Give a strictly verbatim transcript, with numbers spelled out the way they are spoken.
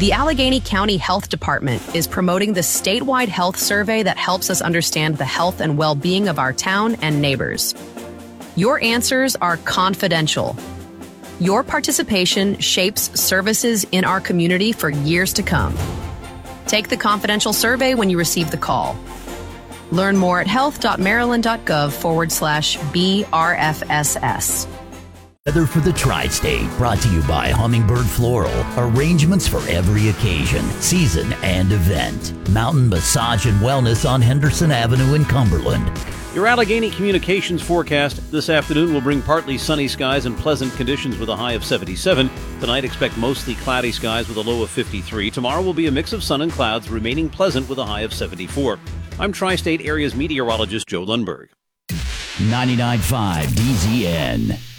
The Allegheny County Health Department is promoting the statewide health survey that helps us understand the health and well-being of our town and neighbors. Your answers are confidential. Your participation shapes services in our community for years to come. Take the confidential survey when you receive the call. Learn more at health.maryland.gov forward slash BRFSS. Weather for the Tri-State, brought to you by Hummingbird Floral. Arrangements for every occasion, season, and event. Mountain Massage and Wellness on Henderson Avenue in Cumberland. Your Allegheny Communications forecast this afternoon will bring partly sunny skies and pleasant conditions with a high of seventy-seven. Tonight, expect mostly cloudy skies with a low of fifty-three. Tomorrow will be a mix of sun and clouds, remaining pleasant with a high of seventy-four. I'm Tri-State Area's meteorologist Joe Lundberg. ninety-nine point five D Z N.